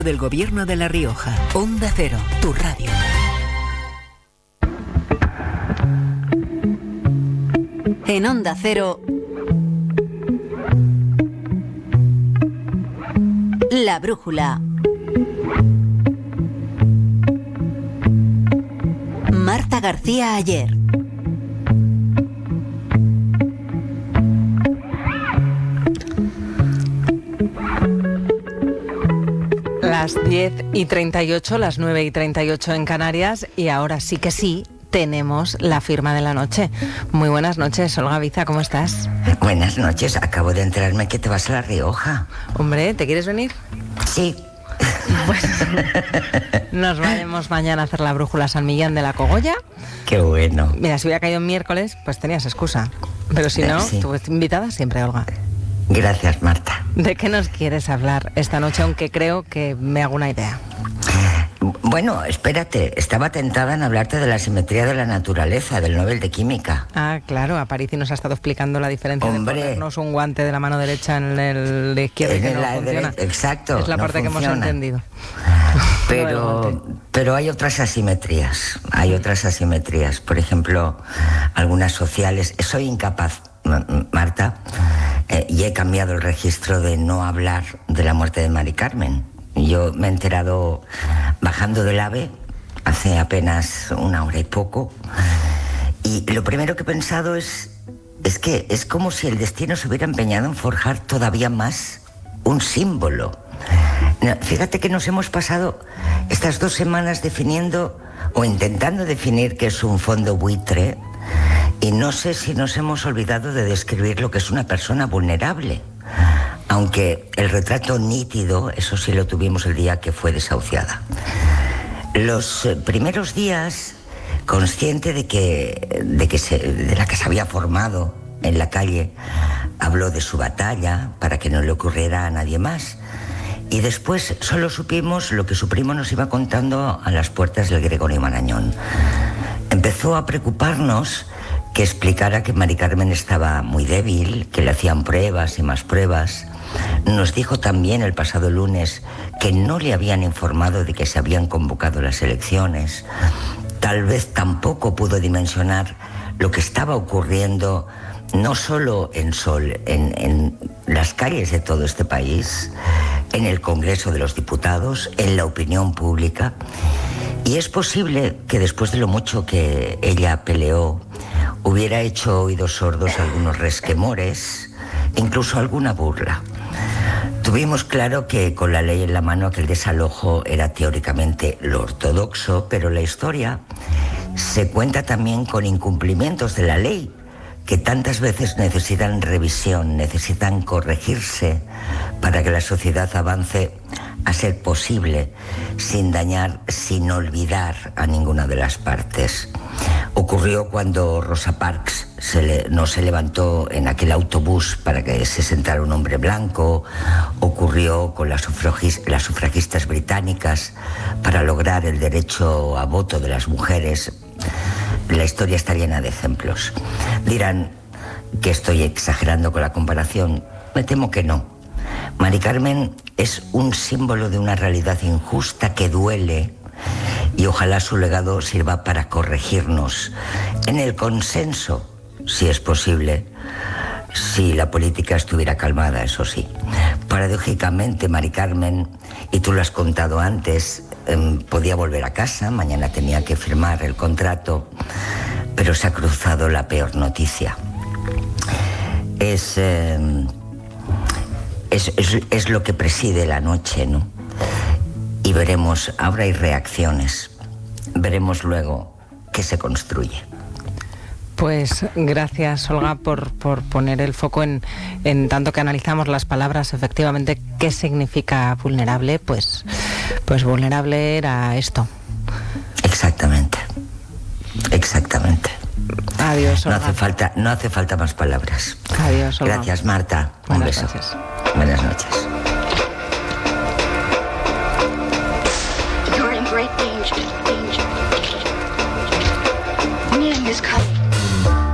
Del Gobierno de La Rioja. Onda Cero, tu radio. En Onda Cero, La Brújula. Marta García Ayer. Las 10:38, las 9:38 en Canarias, y ahora sí que sí, tenemos la firma de la noche. Muy buenas noches, Olga Biza, ¿cómo estás? Buenas noches, acabo de enterarme que te vas a La Rioja. Hombre, ¿te quieres venir? Sí. Pues nos vamos mañana a hacer la brújula San Millán de la Cogolla. Qué bueno. Mira, si hubiera caído en miércoles, pues tenías excusa. Pero si no, sí. tú invitada siempre, Olga. Gracias, Marta. ¿De qué nos quieres hablar esta noche? Aunque creo que me hago una idea. Bueno, espérate, estaba tentada en hablarte de la simetría de la naturaleza, del Nobel de Química. Ah, claro, Aparici nos ha estado explicando la diferencia de ponernos un guante de la mano derecha en el de izquierda y que no funciona. Exacto. Es la no parte funciona. Que hemos entendido. Pero hay otras asimetrías. Hay otras asimetrías. Por ejemplo, algunas sociales. Soy incapaz, Marta, y he cambiado el registro de no hablar de la muerte de Mari Carmen. Yo me he enterado bajando del AVE hace apenas una hora y poco, y lo primero que he pensado es que es como si el destino se hubiera empeñado en forjar todavía más un símbolo. Fíjate que nos hemos pasado estas 2 semanas definiendo o intentando definir qué es un fondo buitre, y no sé si nos hemos olvidado de describir lo que es una persona vulnerable. Aunque el retrato nítido, eso sí lo tuvimos el día que fue desahuciada. Los primeros días, consciente de la que se había formado en la calle, habló de su batalla para que no le ocurriera a nadie más. Y después solo supimos lo que su primo nos iba contando a las puertas del Gregorio Marañón. Empezó a preocuparnos que explicara que Mari Carmen estaba muy débil, que le hacían pruebas y más pruebas. Nos dijo también el pasado lunes que no le habían informado de que se habían convocado las elecciones. Tal vez tampoco pudo dimensionar lo que estaba ocurriendo no solo en las calles de todo este país, en el Congreso de los Diputados, en la opinión pública. Y es posible que después de lo mucho que ella peleó, hubiera hecho oídos sordos algunos resquemores, incluso alguna burla. Tuvimos claro que con la ley en la mano aquel desalojo era teóricamente lo ortodoxo, pero la historia se cuenta también con incumplimientos de la ley, que tantas veces necesitan revisión, necesitan corregirse para que la sociedad avance a ser posible, sin dañar, sin olvidar a ninguna de las partes. Ocurrió cuando Rosa Parks no se levantó en aquel autobús para que se sentara un hombre blanco. Ocurrió con las sufragistas británicas para lograr el derecho a voto de las mujeres. La historia está llena de ejemplos. Dirán que estoy exagerando con la comparación. Me temo que no. Mari Carmen es un símbolo de una realidad injusta que duele, y ojalá su legado sirva para corregirnos en el consenso, si es posible, si la política estuviera calmada, eso sí. Paradójicamente, Mari Carmen, y tú lo has contado antes, podía volver a casa, mañana tenía que firmar el contrato, pero se ha cruzado la peor noticia. Es lo que preside la noche, ¿no? Y veremos, ahora hay reacciones, veremos luego qué se construye. Pues gracias, Olga, por poner el foco en tanto que analizamos las palabras, efectivamente, qué significa vulnerable. Pues vulnerable era esto. Exactamente. Adiós, Olga. No hace falta más palabras. Adiós, Olga. Gracias, Marta. Un beso. Noches. Buenas noches.